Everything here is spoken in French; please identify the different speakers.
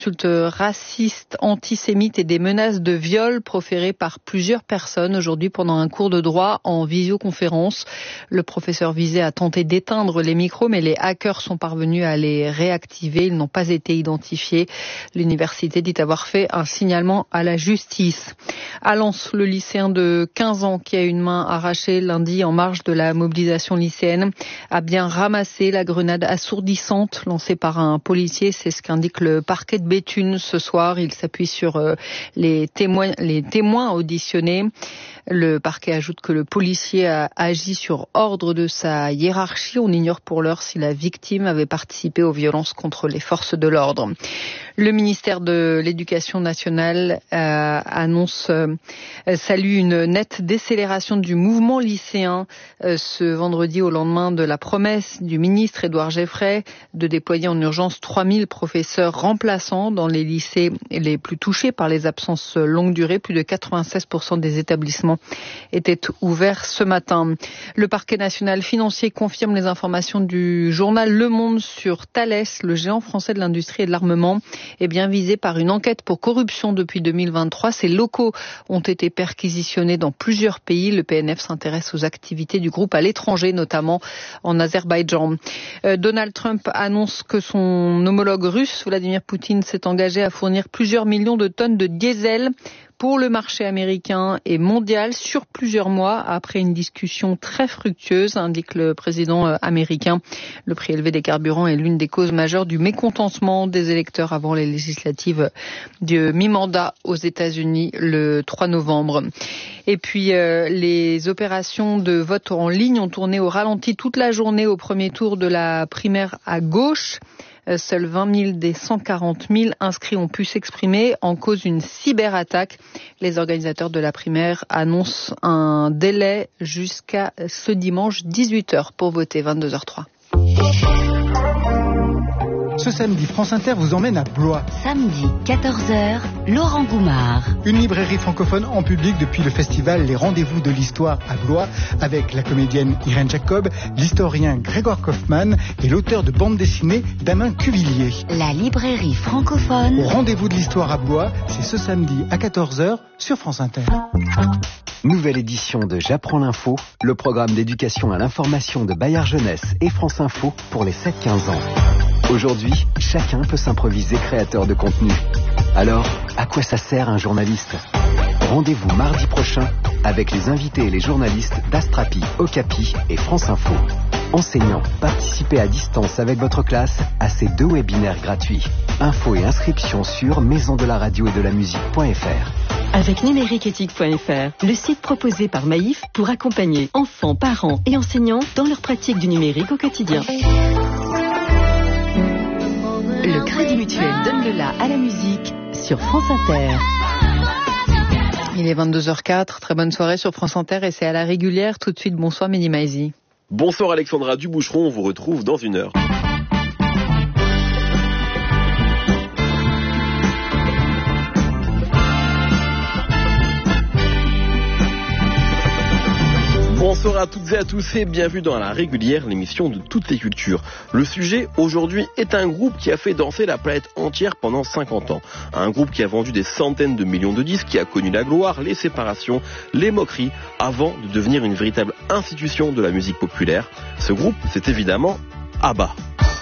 Speaker 1: Insultes racistes, antisémites et des menaces de viol proférées par plusieurs personnes aujourd'hui pendant un cours de droit en visioconférence. Le professeur visé a tenté d'éteindre les micros, mais les hackers sont parvenus à les réactiver. Ils n'ont pas été identifiés. L'université dit avoir fait un signalement à la justice. À Lens, le lycéen de 15 ans qui a une main arrachée lundi en marge de la mobilisation lycéenne a bien ramassé la grenade assourdissante lancée par un policier. C'est ce qu'indique le parquet de Béthune ce soir. Il s'appuie sur les témoins auditionnés. Le parquet ajoute que le policier a agi sur ordre de sa hiérarchie. On ignore pour l'heure si la victime avait participé aux violences contre les forces de l'ordre. Le ministère de l'Éducation nationale salue une nette décélération du mouvement lycéen ce vendredi au lendemain de la promesse du ministre Édouard Geffray de déployer en urgence 3000 professeurs remplaçants dans les lycées les plus touchés par les absences longue durée. Plus de 96% des établissements étaient ouverts ce matin. Le parquet national financier confirme les informations du journal Le Monde sur Thales, le géant français de l'industrie et de l'armement, est bien visé par une enquête pour corruption depuis 2023. Ses locaux ont été perquisitionnés dans plusieurs pays. Le PNF s'intéresse aux activités du groupe à l'étranger, notamment en Azerbaïdjan. Donald Trump annonce que son homologue russe, Vladimir Poutine, s'est engagé à fournir plusieurs millions de tonnes de diesel pour le marché américain et mondial sur plusieurs mois après une discussion très fructueuse, indique le président américain. Le prix élevé des carburants est l'une des causes majeures du mécontentement des électeurs avant les législatives de mi-mandat aux États-Unis le 3 novembre. Et puis les opérations de vote en ligne ont tourné au ralenti toute la journée au premier tour de la primaire à gauche. Seuls 20 000 des 140 000 inscrits ont pu s'exprimer en cause d'une cyberattaque. Les organisateurs de la primaire annoncent un délai jusqu'à ce dimanche 18h pour voter, 22h03.
Speaker 2: Ce samedi, France Inter vous emmène à Blois.
Speaker 3: Samedi, 14h, Laurent Goumard.
Speaker 2: Une librairie francophone en public depuis le festival Les Rendez-vous de l'Histoire à Blois, avec la comédienne Irène Jacob, l'historien Grégoire Kaufmann et l'auteur de bande dessinée Damien Cuvillier.
Speaker 3: La librairie francophone.
Speaker 2: Au Rendez-vous de l'Histoire à Blois, c'est ce samedi à 14h sur France Inter.
Speaker 4: Nouvelle édition de J'apprends l'info, le programme d'éducation à l'information de Bayard Jeunesse et France Info pour les 7-15 ans. Aujourd'hui, chacun peut s'improviser créateur de contenu. Alors, à quoi ça sert un journaliste ? Rendez-vous mardi prochain avec les invités et les journalistes d'Astrapi, Okapi et France Info. Enseignants, participez à distance avec votre classe à ces 2 webinaires gratuits. Infos et inscriptions sur maisondelaradio-et-de-la-musique.fr.
Speaker 5: Avec numériqueéthique.fr, le site proposé par Maïf pour accompagner enfants, parents et enseignants dans leur pratique du numérique au quotidien. Le Crédit Mutuel donne le la à la musique sur France Inter.
Speaker 1: Il est 22h04, très bonne soirée sur France Inter et c'est à la régulière. Tout de suite, bonsoir Mehdi Maizi.
Speaker 6: Bonsoir Alexandra Duboucheron, on vous retrouve dans une heure. Bonsoir à toutes et à tous et bienvenue dans La Régulière, l'émission de toutes les cultures. Le sujet aujourd'hui est un groupe qui a fait danser la planète entière pendant 50 ans. Un groupe qui a vendu des centaines de millions de disques, qui a connu la gloire, les séparations, les moqueries, avant de devenir une véritable institution de la musique populaire. Ce groupe, c'est évidemment ABBA.